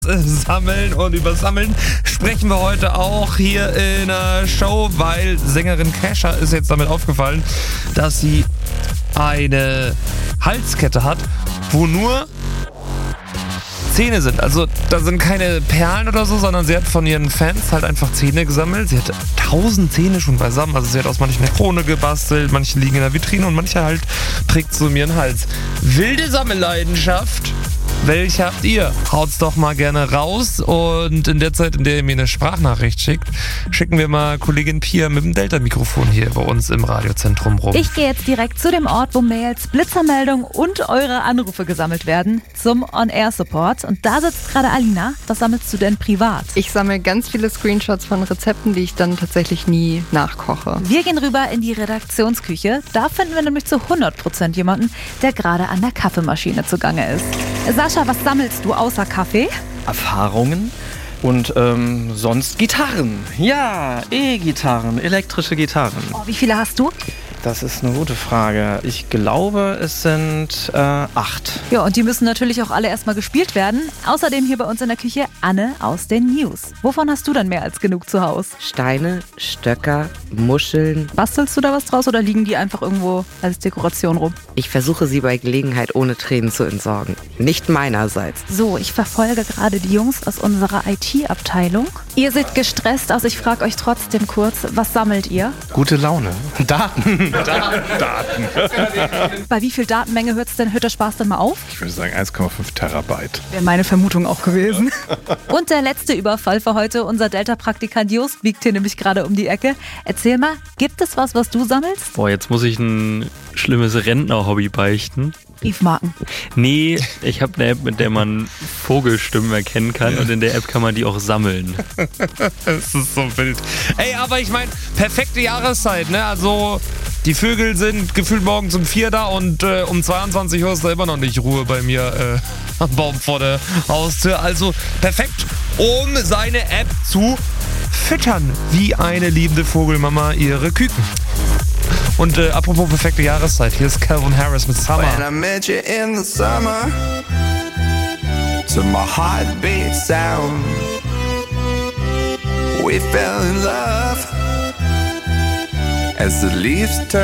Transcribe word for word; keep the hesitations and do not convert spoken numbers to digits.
Sammeln und über Sammeln sprechen wir heute auch hier in der Show, weil Sängerin Kesha ist jetzt damit aufgefallen, dass sie eine Halskette hat, wo nur Zähne sind. Also da sind keine Perlen oder so, sondern sie hat von ihren Fans halt einfach Zähne gesammelt. Sie hat tausend Zähne schon beisammen. Also sie hat aus manchen eine Krone gebastelt, manche liegen in der Vitrine und manche halt trägt sie um ihren Hals. Wilde Sammelleidenschaft. Welche habt ihr? Haut's doch mal gerne raus. Und in der Zeit, in der ihr mir eine Sprachnachricht schickt, schicken wir mal Kollegin Pia mit dem Delta-Mikrofon hier bei uns im Radiozentrum rum. Ich gehe jetzt direkt zu dem Ort, wo Mails, Blitzermeldungen und eure Anrufe gesammelt werden, zum On-Air-Support. Und da sitzt gerade Alina. Was sammelst du denn privat? Ich sammle ganz viele Screenshots von Rezepten, die ich dann tatsächlich nie nachkoche. Wir gehen rüber in die Redaktionsküche. Da finden wir nämlich zu hundert Prozent jemanden, der gerade an der Kaffeemaschine zugange ist. Sascha, was sammelst du außer Kaffee? Erfahrungen und ähm, sonst Gitarren. Ja, E-Gitarren, elektrische Gitarren. Oh, wie viele hast du? Das ist eine gute Frage. Ich glaube, es sind äh, acht. Ja, und die müssen natürlich auch alle erstmal gespielt werden. Außerdem hier bei uns in der Küche Anne aus den News. Wovon hast du denn mehr als genug zu Hause? Steine, Stöcker, Muscheln. Bastelst du da was draus oder liegen die einfach irgendwo als Dekoration rum? Ich versuche sie bei Gelegenheit ohne Tränen zu entsorgen. Nicht meinerseits. So, ich verfolge gerade die Jungs aus unserer I T-Abteilung. Ihr seht gestresst aus. Ich frage euch trotzdem kurz, was sammelt ihr? Gute Laune. Daten. Daten. Bei wie viel Datenmenge hört es denn, hört der Spaß dann mal auf? Ich würde sagen eins Komma fünf Terabyte. Wäre meine Vermutung auch gewesen. Und der letzte Überfall für heute. Unser Delta-Praktikant Just biegt hier nämlich gerade um die Ecke. Erzähl mal, gibt es was, was du sammelst? Boah, jetzt muss ich ein schlimmes Rentner-Hobby beichten. Briefmarken. Nee, ich habe eine App, mit der man Vogelstimmen erkennen kann und in der App kann man die auch sammeln. Es ist so wild. Ey, aber ich meine, perfekte Jahreszeit, ne? Also die Vögel sind gefühlt morgens um vier da und äh, um zweiundzwanzig Uhr ist da immer noch nicht Ruhe bei mir äh, am Baum vor der Haustür. Also perfekt, um seine App zu füttern, wie eine liebende Vogelmama ihre Küken. Und äh, apropos perfekte Jahreszeit, hier ist Calvin Harris mit Summer. When I met you in the summer, to my heartbeat sound, we fell in love as the leaves turn.